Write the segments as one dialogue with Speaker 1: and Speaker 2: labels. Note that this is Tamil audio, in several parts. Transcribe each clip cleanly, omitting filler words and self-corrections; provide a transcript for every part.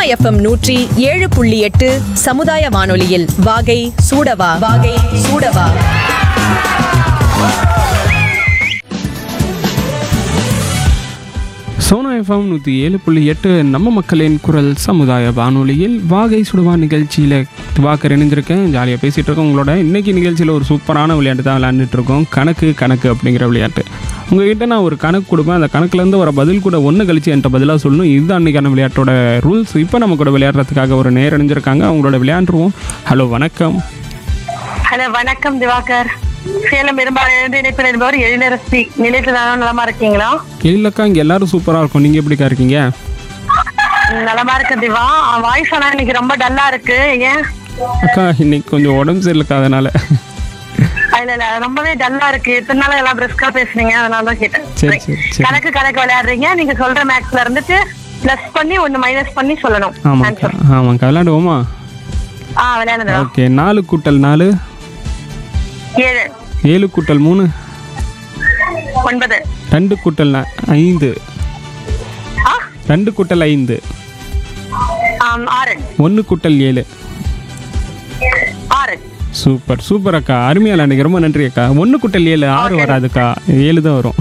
Speaker 1: எஃப்எம் 107.8 சமுதாய வானொலியில் வாகை சூடவா.
Speaker 2: சோனா எஃப்எம் 107.8 நம்ம மக்களின் குரல் சமுதாய வானொலியில் வாகை சுடுவா நிகழ்ச்சியில் திவாகர் இணைஞ்சிருக்கேன். ஜாலியாக பேசிகிட்டு இருக்கோம் உங்களோட. இன்றைக்கி நிகழ்ச்சியில் ஒரு சூப்பரான விளையாட்டு தான் விளையாண்டுட்டு இருக்கோம். கணக்கு அப்படிங்கிற விளையாட்டு. உங்ககிட்ட நான் ஒரு கணக்கு கொடுப்பேன். அந்த கணக்குலேருந்து வர பதில் கூட ஒன்று கழிச்சு என்கிட்ட பதிலாக சொல்லணும். இதுதான் அன்றைக்கான விளையாட்டோட ரூல்ஸ். இப்போ நம்ம கூட விளையாடுறதுக்காக ஒரு நேர் இணைஞ்சிருக்காங்க. அவங்களோட விளையாண்டுருவோம். ஹலோ வணக்கம்.
Speaker 3: ஹலோ வணக்கம் திவாகர். சேலம் பெரும்பாலும் இணைப்பில் என்பவர் எழிலரசி. நிலையத்தில் நலமா இருக்கீங்களா?
Speaker 2: இல்லைக்கா, இங்கே எல்லாரும் சூப்பராக இருக்கும். நீங்கள் எப்படிக்கா இருக்கீங்க?
Speaker 3: நலமா இருக்கு திவா. வாய்ஸ் ஆனா இன்னைக்கு ரொம்ப டல்லா இருக்கு. ஏன்
Speaker 2: அக்கா இன்னைக்கு கொஞ்சம் உடம்பு சரியில்லைக்கா, அதனால.
Speaker 3: இல்ல ரொம்பவே டல்லா இருக்கு. இத்தனை நாள் எல்லாம் பிரிஸ்கா பேசுனீங்க, அதனால தான் கேட்டேன்.
Speaker 2: சரி.
Speaker 3: கணக்கு விளையாடுறீங்க. நீங்க சொல்ற மேக்ஸ்ல இருந்துட்டு பிளஸ் பண்ணி ஒன்னு மைனஸ் பண்ணி சொல்லணும்.
Speaker 2: ஆமாக்கா விளையாடுவோமா?
Speaker 3: விளையாடுறோம்.
Speaker 2: ஓகே. 4 கூட்டல் 4
Speaker 3: 7.
Speaker 2: 7 கூட்டல் 3
Speaker 3: 9.
Speaker 2: 2 கூட்டல் 5 2 கூட்டல் 5
Speaker 3: 6.
Speaker 2: 1 கூட்டல் 7
Speaker 3: 6.
Speaker 2: சூப்பர் அக்கா, அருமையா விளையாடுங்க. ரொம்ப நன்றி அக்கா. 1 கூட்டல் 7 6 வராதுக்கா, 7 தான் வரும்.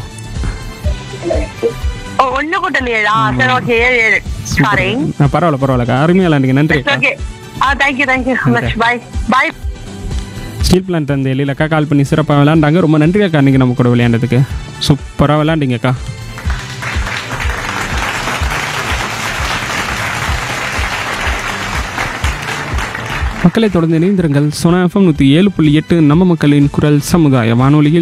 Speaker 3: 1 கூட்டல் 7. சரி ஓகே 7. சாரி.
Speaker 2: பரவாயில்லக்கா, அருமையா விளையாடுங்க. நன்றி அக்கா.
Speaker 3: Okay. Thank you much. By.
Speaker 2: Steel plant அந்த எழிலக்கா கால் பண்ணி சிறப்பாக விளையாண்டாங்க. ரொம்ப நன்றி அக்கா, இன்றைக்கி நம்ம கூட விளையாண்டதுக்கு. சூப்பராக விளையாண்டிங்க அக்கா. மக்களை தொடர்ந்து இணைந்திருங்கள். சோனா எஃப்எம் 107.8 நம்ம மக்களின் குரல் சமுதாய வானொலியில்